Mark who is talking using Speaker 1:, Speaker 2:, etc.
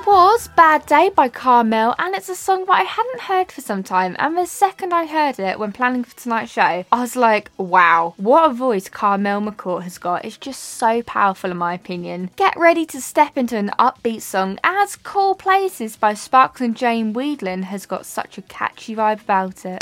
Speaker 1: That was Bad Day by Carmel, and it's a song that I hadn't heard for some time, and the second I heard it when planning for tonight's show, I was like, wow, what a voice Carmel McCourt has got. It's just so powerful in my opinion. Get ready to step into an upbeat song, as Cool Places by Sparks and Jane Weedlin has got such a catchy vibe about it.